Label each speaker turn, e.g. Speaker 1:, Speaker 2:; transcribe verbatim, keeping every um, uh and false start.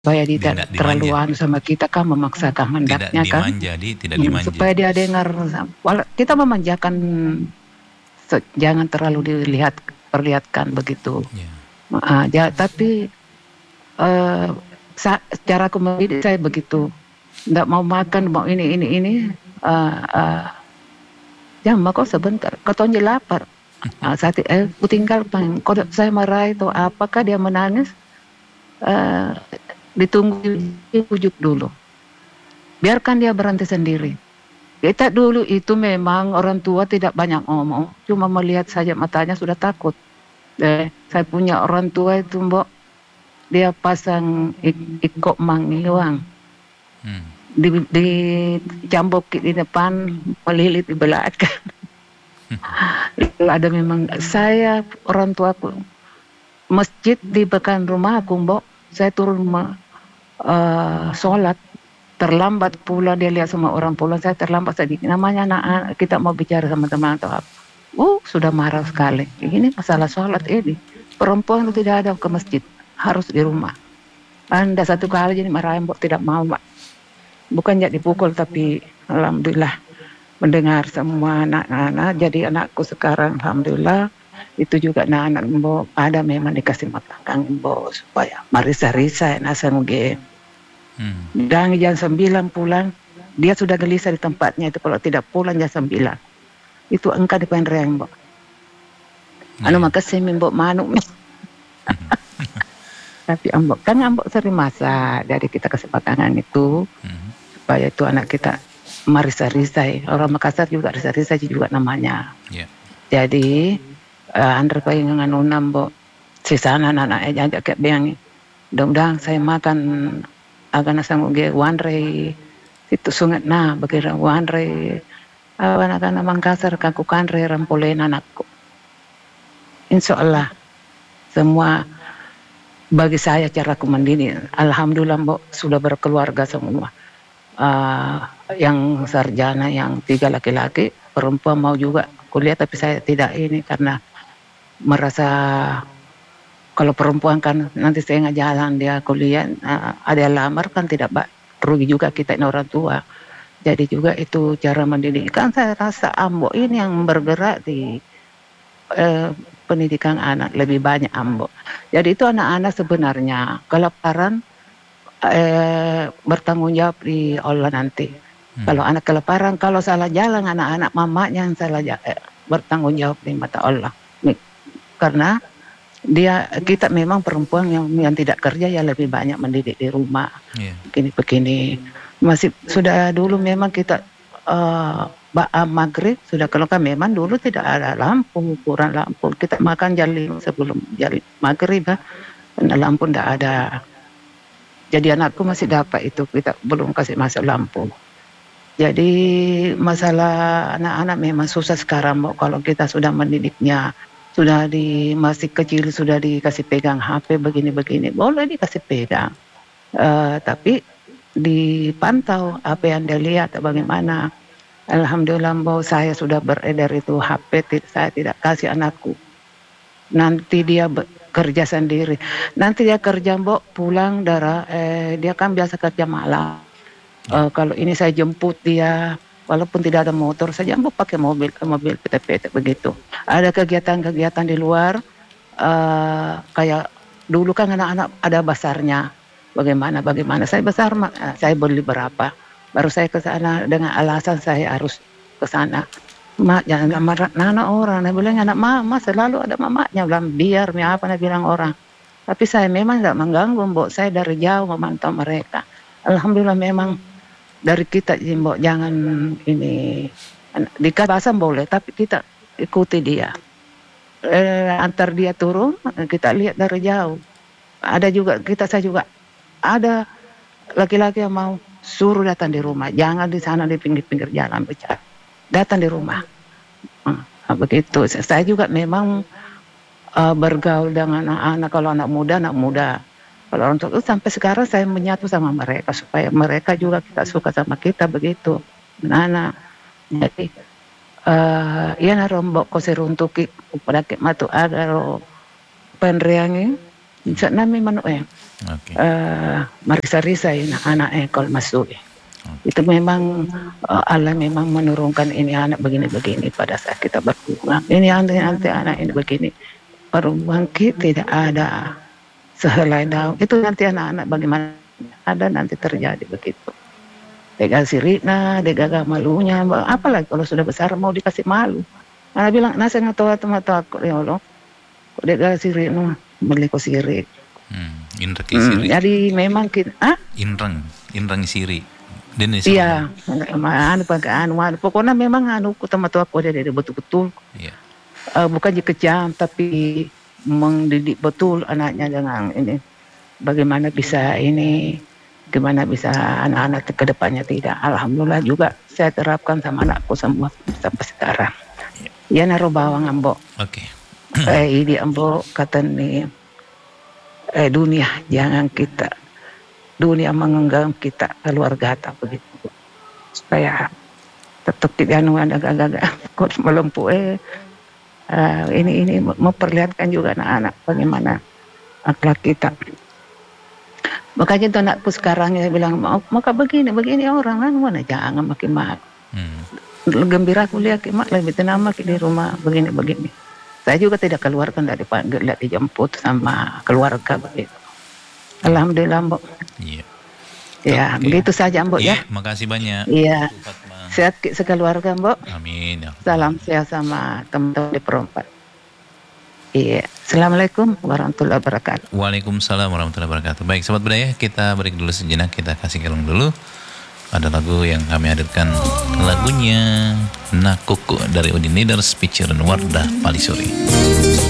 Speaker 1: Supaya dia tidak
Speaker 2: Tidak
Speaker 1: terlalu
Speaker 2: dimanja.
Speaker 1: anu sama kita kan, memaksa
Speaker 2: Tidak
Speaker 1: kehendaknya kan.
Speaker 2: dimanja, di tidak
Speaker 1: Hmm,
Speaker 2: dimanja.
Speaker 1: supaya dia dengar, wala kita memanjakan se jangan terlalu dilihat perlihatkan begitu.
Speaker 2: Ya.
Speaker 1: Heeh, ja tapi, eee, sa caraku mendidik saya begitu, nggak mau makan, mau ini ini ini, eee eee, "Jangan ma kau sebentar, katong je lapar." Ah, saat i eee, kutinggalkan, kalau saya marah itu apakah dia menangis, eee, ditunggu dibujuk dulu. Biarkan dia berhenti sendiri. Kita dulu itu memang orang tua tidak banyak ngomong, cuma melihat saja matanya sudah takut. Eh, saya punya orang tua itu Mbok, dia pasang ik iko mangiwang.
Speaker 2: Hmm.
Speaker 1: Di dicambuk di depan, melilit di belakang. Itu ada memang saya orang tuaku masjid di depan rumahku Mbok, saya turun me eee, sholat, terlambat pula dia lihat semua orang pulang, saya terlambat sedikit, namanya anak-anak kita mau bicara sama teman atau apa, uh, sudah marah sekali, "Ini masalah sholat ini, perempuan itu tidak ada ke masjid, harus di rumah." Anda satu kali jadi marahin Mbok, tidak mau Mbak. Bukan jak dipukul, tapi alhamdulillah mendengar semua anak-anak, jadi anakku sekarang alhamdulillah, itu juga anak-anak Mbok, ada memang dikasih makan Mbok, supaya marisa-risa nasa muge.
Speaker 2: Hmm.
Speaker 1: Dan jam sembilan pulang, dia sudah gelisah di tempatnya itu, kalau tidak pulang jam sembilan. Itu engkau depan reang Mbok. Anu
Speaker 2: Yeah.
Speaker 1: makasih Mbok manuk. Tapi Mbok, kan Mbok sering masak, dari kita kasih makanan itu,
Speaker 2: Hmm.
Speaker 1: supaya itu anak kita marisa-risai. Orang Makassar juga risa-risai juga namanya.
Speaker 2: Yeah.
Speaker 1: Jadi, uh, andre pengen nganu Mbok, sisana anak-anaknya ajak kayak biang, mudah-mudahan saya makan agak nasa muge wanre itu sungat na bakira wanre anak-anak Makassar kaku kanre rampolen anakku. Insyaallah semua bagi saya caraku mendidik, alhamdulillah Mbok sudah berkeluarga semua. Uh, yang sarjana, yang tiga laki-laki, perempuan mau juga kuliah, tapi saya tidak ini karena merasa kalau perempuan kan nanti saya nggak jalan dia kuliah, uh, ada lamar kan tidak baik, rugi juga kita ini orang tua. Jadi juga itu cara mendidik. Kan saya rasa Mbok ini yang bergerak di uh, pendidikan anak lebih banyak Mbok. Jadi itu anak-anak sebenarnya kelaparan uh, bertanggung jawab di Allah nanti. Hmm. Kalau anak kelaparan, kalau salah jalan anak-anak mamanya yang salah uh, bertanggung jawab di mata Allah. Karena dia kita memang perempuan yang yang tidak kerja ya lebih banyak mendidik di rumah. Yeah. Begini-begini. Masih sudah dulu memang kita uh, maghrib sudah, kalau kan memang dulu tidak ada lampu, kurang lampu. Kita makan jam lima sebelum jam maghrib ya. Karena lampu tidak ada. Jadi anakku masih dapat itu, kita belum kasih masuk lampu. Jadi masalah anak-anak memang susah sekarang Mbok, kalau kita sudah mendidiknya. Sudah di masih kecil sudah dikasih pegang H P begini-begini, boleh dikasih pegang, uh, tapi dipantau apa yang dia lihat bagaimana. Alhamdulillah Mbok, saya sudah beredar itu H P, saya tidak kasih anakku. Nanti dia kerja sendiri. Nanti dia kerja Mbok, pulang darah, eh, dia kan biasa kerja malam. Uh, kalau ini saya jemput dia, walaupun tidak ada motor, saya jemput pakai mobil, mobil P T P T begitu. Ada kegiatan-kegiatan di luar, uh, kayak dulu kan anak-anak ada basarnya, bagaimana bagaimana. Saya besar, saya beli berapa, baru saya ke sana dengan alasan saya harus ke sana. Mak jangan marah anak orang, saya bilang anak mama selalu ada mamanya, bilang biar apa saya bilang orang. Tapi saya memang tidak mengganggu Mbok, saya dari jauh memantau mereka. Alhamdulillah memang dari kita Mbok, jangan ini dikasih bahasa boleh, tapi kita ikuti dia. Eh, antar dia turun, kita lihat dari jauh. Ada juga kita saya juga ada laki-laki yang mau suruh datang di rumah, jangan di sana di pinggir-pinggir jalan bicara, datang di rumah. Nah, begitu. Saya juga memang uh, bergaul dengan anak-anak, kalau anak muda anak muda. Kalau orang tua sampai sekarang saya menyatu sama mereka supaya mereka juga kita suka sama kita begitu. Nana, jadi uh, ya narombok ko seruntuki pada ke matu ada ro penreangi Sa nami mano eh.
Speaker 2: Oke.
Speaker 1: Uh, marisa-risay na anak eh kalau masuk eh. Itu memang uh, Allah memang menurunkan ini anak begini-begini pada saat kita berkurang. Ini nanti anak ini begini. Baru bangkit tidak ada sehelai daun. Itu nanti anak-anak bagaimana ada nanti terjadi begitu. Dega sirina, dega malunya. Apalagi kalau sudah besar mau dikasih malu. Anak bilang, nasa nga tawa tumatak ko ya Allah. Dega sirina, beli ko sirik.
Speaker 2: Hmm, Indra ki siri.
Speaker 1: Hmm, jadi memang kita, ah?
Speaker 2: Inrang, Inrang siri.
Speaker 1: Iya, ano pag ano, ano, pokoknya memang ano ko tumatak ko dia betul-betul.
Speaker 2: Iya.
Speaker 1: Uh, bukan kejam tapi mendidik betul anaknya dengan ini bagaimana bisa ini gimana bisa anak-anak ke depannya tidak. Alhamdulillah juga saya terapkan sama anakku semua sampai sekarang. Ya naruh bawang ambo.
Speaker 2: Oke.
Speaker 1: Okay. Eh ini ambo kata nih eh dunia jangan kita dunia mengenggam kita keluarga tak begitu supaya tetap tidak anu agak-agak kok melempuh eh Uh, ini ini memperlihatkan juga anak-anak bagaimana akhlak kita. Makanya itu anakku sekarang ya bilang maka begini begini orang kan mana jangan makin malu. Hmm. Gembira aku lihat mak lebih tenang mak di rumah begini begini. Saya juga tidak keluarkan dari panggil lihat dijemput sama keluarga begitu. Alhamdulillah Mbok. Iya. Ya, okay. Begitu saja Mbok ya.
Speaker 2: Makasih banyak.
Speaker 1: Iya. Sehat sekeluarga Mbok.
Speaker 2: Amin. Ya.
Speaker 1: Salam sehat sama teman-teman di perempat. Iya. Assalamualaikum warahmatullahi wabarakatuh.
Speaker 2: Waalaikumsalam warahmatullahi wabarakatuh. Baik, sobat budaya, kita break dulu sejenak, kita kasih kelong dulu. Ada lagu yang kami hadirkan, lagunya Nakuku dari Udin Leaders featuring Wardah Palisuri.